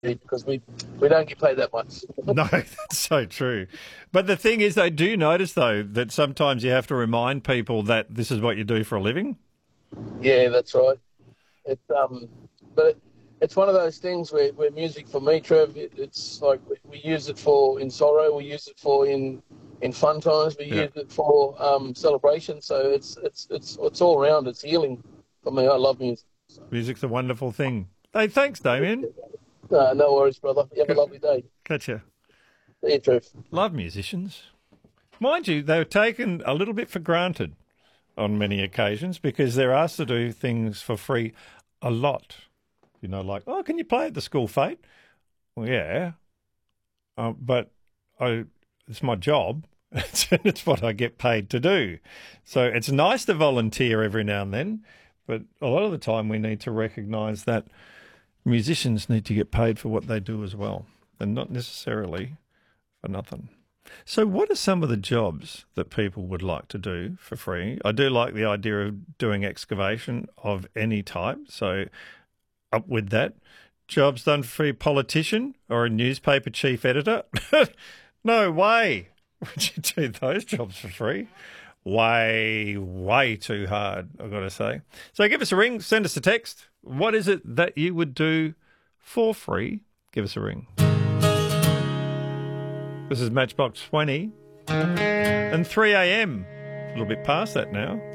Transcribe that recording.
because we don't get paid that much. No, that's so true. But the thing is, do you notice, though, that sometimes you have to remind people that this is what you do for a living? Yeah, that's right. It's but it's one of those things where music for me, Trev, it's like we use it for in sorrow, we use it for in fun times, we Yeah. use it for celebration. So it's all around. It's healing for me. I love music. Music's a wonderful thing. Hey, thanks, Damien. No worries, brother. You have a lovely day. Catch you. See you, Trev. Love musicians. Mind you, they're taken a little bit for granted on many occasions because they're asked to do things for free a lot. You know, like, oh, can you play at the school fete? Well, yeah, but it's my job. It's what I get paid to do. So it's nice to volunteer every now and then, but a lot of the time we need to recognise that musicians need to get paid for what they do as well, and not necessarily for nothing. So what are some of the jobs that people would like to do for free? I do like the idea of doing excavation of any type, so up with that. Jobs done for free, politician or a newspaper chief editor? No way would you do those jobs for free. Way, way too hard, I've got to say. So give us a ring, send us a text. What is it that you would do for free? Give us a ring. This is Matchbox 20 and 3 a.m. A little bit past that now.